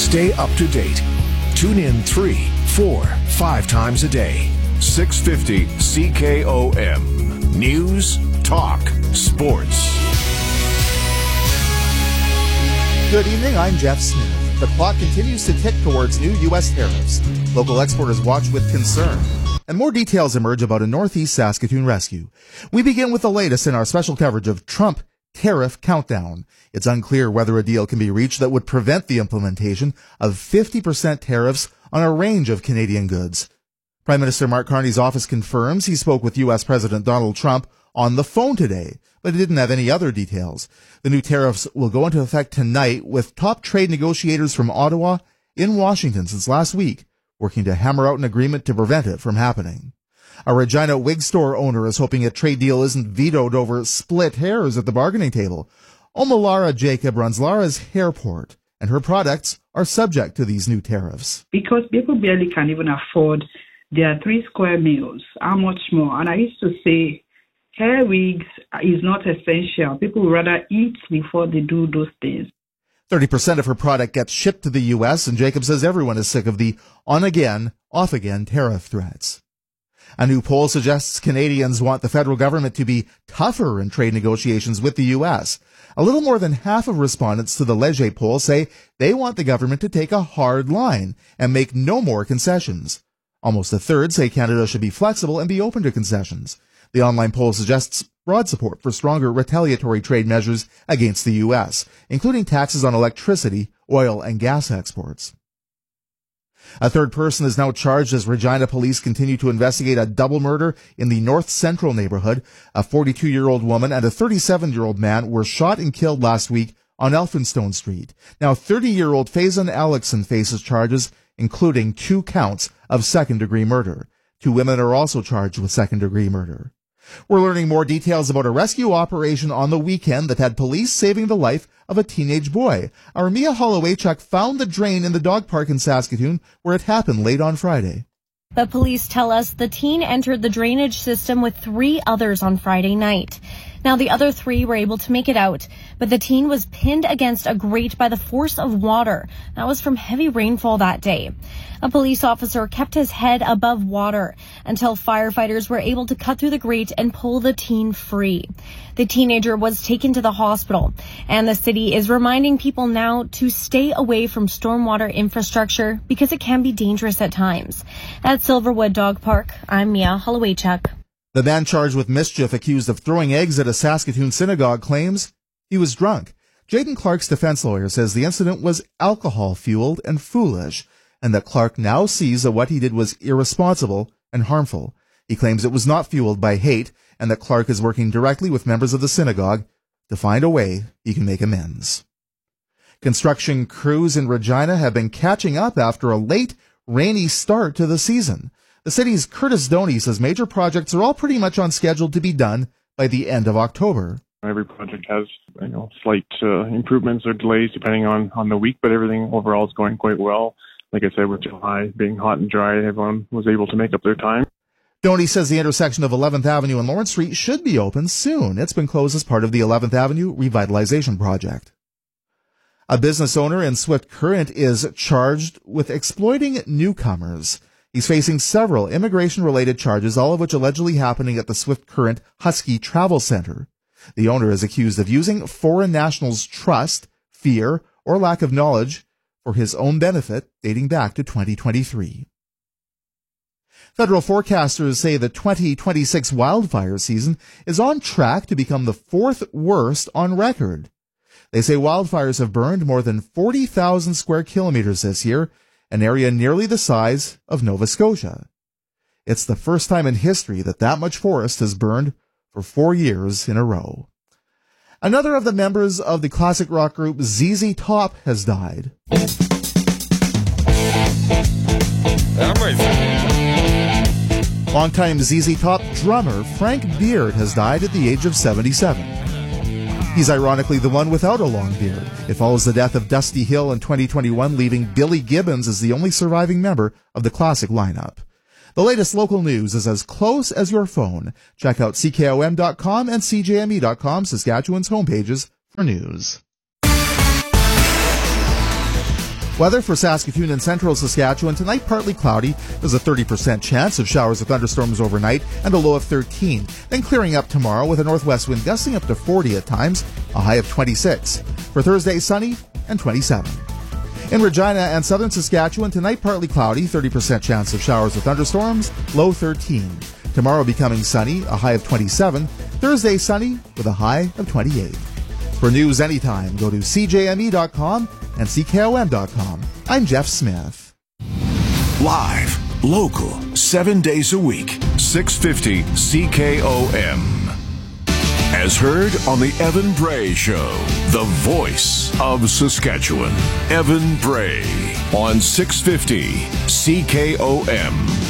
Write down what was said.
Stay up to date. Tune in 3, 4, 5 times a day. 650 CKOM. News, talk, sports. Good evening, I'm Jeff Smith. The clock continues to tick towards new U.S. tariffs. Local exporters watch with concern. And more details emerge about a Northeast Saskatoon rescue. We begin with the latest in our special coverage of Trump tariff countdown. It's unclear whether a deal can be reached that would prevent the implementation of 50% tariffs on a range of Canadian goods. Prime Minister Mark Carney's office confirms he spoke with U.S. President Donald Trump on the phone today, but it didn't have any other details. The new tariffs will go into effect tonight, with top trade negotiators from Ottawa in Washington since last week working to hammer out an agreement to prevent it from happening. A Regina wig store owner is hoping a trade deal isn't vetoed over split hairs at the bargaining table. Lara Jacob runs Lara's Hairport, and her products are subject to these new tariffs. Because people barely can even afford their 3 square meals, how much more? And I used to say, hair wigs is not essential. People would rather eat before they do those things. 30% of her product gets shipped to the U.S., and Jacob says everyone is sick of the on-again, off-again tariff threats. A new poll suggests Canadians want the federal government to be tougher in trade negotiations with the U.S. A little more than half of respondents to the Leger poll say they want the government to take a hard line and make no more concessions. Almost a third say Canada should be flexible and be open to concessions. The online poll suggests broad support for stronger retaliatory trade measures against the U.S., including taxes on electricity, oil, and gas exports. A third person is now charged as Regina police continue to investigate a double murder in the North Central neighborhood. A 42-year-old woman and a 37-year-old man were shot and killed last week on Elphinstone Street. Now, 30-year-old Faison Alexson faces charges, including 2 counts of second-degree murder. 2 women are also charged with second-degree murder. We're learning more details about a rescue operation on the weekend that had police saving the life of a teenage boy. Our Mia Hollowaychuk found the drain in the dog park in Saskatoon where it happened late on Friday. But police tell us the teen entered the drainage system with 3 others on Friday night. Now, the other 3 were able to make it out, but the teen was pinned against a grate by the force of water. That was from heavy rainfall that day. A police officer kept his head above water until firefighters were able to cut through the grate and pull the teen free. The teenager was taken to the hospital, and the city is reminding people now to stay away from stormwater infrastructure because it can be dangerous at times. At Silverwood Dog Park, I'm Mia Hollowaychuk. The man charged with mischief, accused of throwing eggs at a Saskatoon synagogue, claims he was drunk. Jaden Clark's defense lawyer says the incident was alcohol-fueled and foolish, and that Clark now sees that what he did was irresponsible and harmful. He claims it was not fueled by hate, and that Clark is working directly with members of the synagogue to find a way he can make amends. Construction crews in Regina have been catching up after a late, rainy start to the season. The city's Curtis Doney says major projects are all pretty much on schedule to be done by the end of October. Every project has, slight improvements or delays depending on the week, but everything overall is going quite well. Like I said, with July being hot and dry, everyone was able to make up their time. Doney says the intersection of 11th Avenue and Lawrence Street should be open soon. It's been closed as part of the 11th Avenue revitalization project. A business owner in Swift Current is charged with exploiting newcomers. He's facing several immigration-related charges, all of which allegedly happening at the Swift Current Husky Travel Center. The owner is accused of using foreign nationals' trust, fear, or lack of knowledge for his own benefit dating back to 2023. Federal forecasters say the 2026 wildfire season is on track to become the 4th worst on record. They say wildfires have burned more than 40,000 square kilometers this year, an area nearly the size of Nova Scotia. It's the first time in history that much forest has burned for 4 years in a row. Another of the members of the classic rock group ZZ Top has died. Longtime ZZ Top drummer Frank Beard has died at the age of 77. He's ironically the one without a long beard. It follows the death of Dusty Hill in 2021, leaving Billy Gibbons as the only surviving member of the classic lineup. The latest local news is as close as your phone. Check out CKOM.com and CJME.com, Saskatchewan's homepages, for news. Weather for Saskatoon and central Saskatchewan tonight, partly cloudy. There's a 30% chance of showers or thunderstorms overnight and a low of 13. Then clearing up tomorrow with a northwest wind gusting up to 40 at times, a high of 26. For Thursday, sunny and 27. In Regina and southern Saskatchewan tonight, partly cloudy, 30% chance of showers or thunderstorms, low 13. Tomorrow becoming sunny, a high of 27. Thursday, sunny with a high of 28. For news anytime, go to cjme.com and ckom.com. I'm Jeff Smith. Live, local, 7 days a week, 650 CKOM. As heard on the Evan Bray Show, the voice of Saskatchewan. Evan Bray on 650 CKOM.